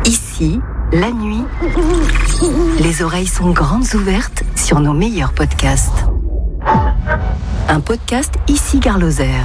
Ici, la nuit, les oreilles sont grandes ouvertes sur nos meilleurs podcasts. Un podcast Ici Gare Lozère.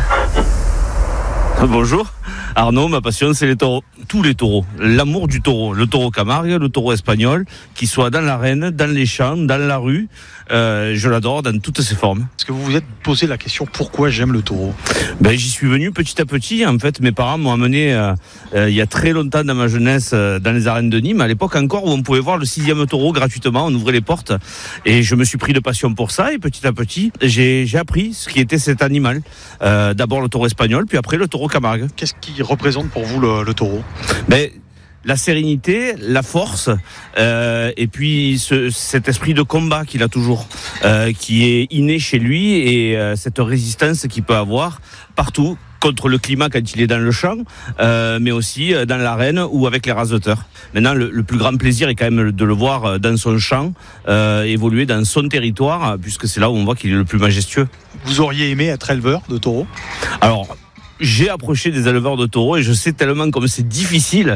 Bonjour, Arnaud, ma passion c'est les taureaux, tous les taureaux, l'amour du taureau, le taureau Camargue, le taureau espagnol, qu'il soit dans l'arène, dans les champs, dans la rue, je l'adore dans toutes ses formes. Est-ce que vous vous êtes posé la question pourquoi j'aime le taureau ? J'y suis venu petit à petit, en fait mes parents m'ont amené il y a très longtemps dans ma jeunesse dans les arènes de Nîmes, à l'époque encore où on pouvait voir le 6e taureau gratuitement, on ouvrait les portes et je me suis pris de passion pour ça et petit à petit j'ai appris ce qui était cet animal, d'abord le taureau espagnol puis après le taureau Camargue. Qu'est-ce qui représente pour vous le taureau ? La sérénité, la force, et puis cet esprit de combat qu'il a toujours, qui est inné chez lui, et cette résistance qu'il peut avoir partout contre le climat quand il est dans le champ, mais aussi dans l'arène ou avec les raseteurs. Maintenant, le plus grand plaisir est quand même de le voir dans son champ, évoluer dans son territoire, puisque c'est là où on voit qu'il est le plus majestueux. Vous auriez aimé être éleveur de taureaux ? Alors, j'ai approché des éleveurs de taureaux et je sais tellement comme c'est difficile.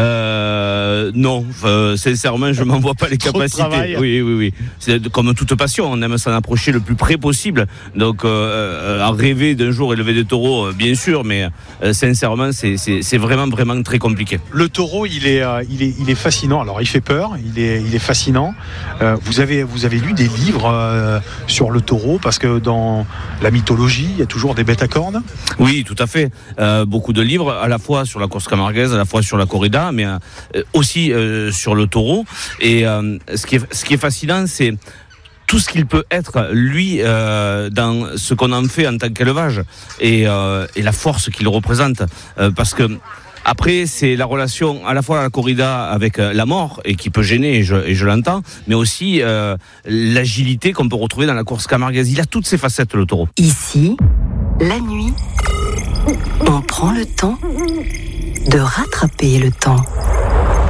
Non, sincèrement, je m'en vois pas les capacités. Oui. C'est comme toute passion, on aime s'en approcher le plus près possible. Donc, à rêver d'un jour élever des taureaux, bien sûr, mais sincèrement, c'est vraiment très compliqué. Le taureau, il est fascinant. Alors, il fait peur, il est fascinant. Vous avez lu des livres sur le taureau parce que dans la mythologie, il y a toujours des bêtes à cornes. Oui, tout à fait. Beaucoup de livres, à la fois sur la course camarguaise, à la fois sur la corrida, mais aussi sur le taureau. Et ce qui est fascinant, c'est tout ce qu'il peut être, lui, dans ce qu'on en fait en tant qu'élevage, et la force qu'il représente. Parce que après, c'est la relation à la fois à la corrida avec la mort, et qui peut gêner, et je l'entends, mais aussi l'agilité qu'on peut retrouver dans la course camarguaise. Il a toutes ses facettes, le taureau. Ici, la nuit, on prend le temps de rattraper le temps.